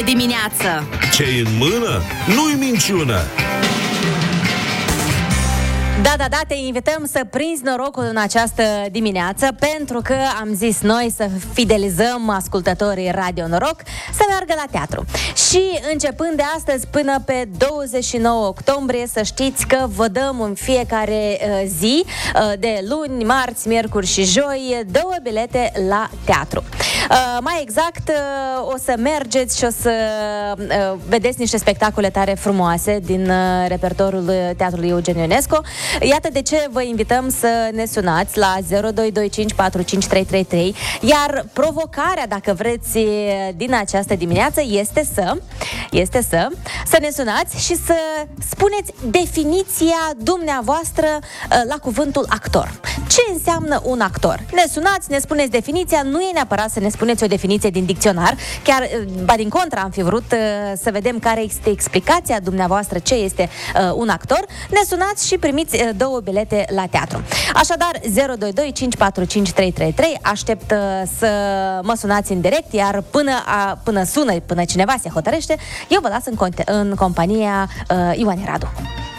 Dimineață. Ce-i în mână? Nu-i minciună. Da, te invităm să prinzi norocul în această dimineață, pentru că am zis noi să fidelizăm ascultătorii Radio Noroc să meargă la teatru. Și începând de astăzi până pe 29 octombrie, să știți că vă dăm în fiecare zi, de luni, marți, miercuri și joi, 2 bilete la teatru. Mai exact, o să mergeți și o să vedeți niște spectacole tare frumoase din repertoriul Teatrului Eugen Ionesco. Iată de ce vă invităm să ne sunați la 0225453333, iar provocarea, dacă vreți, din această dimineață este să ne sunați și să spuneți definiția dumneavoastră la cuvântul actor. Ce înseamnă un actor? Ne sunați, ne spuneți definiția, nu e neapărat să ne spuneți o definiție din dicționar, chiar, ba din contra, am fi vrut să vedem care este explicația dumneavoastră ce este un actor. Ne sunați și primiți 2 bilete la teatru. Așadar, 0225453333, aștept să mă sunați în direct, iar până cineva se hotărăște, eu vă las în compania Ioanei Radu.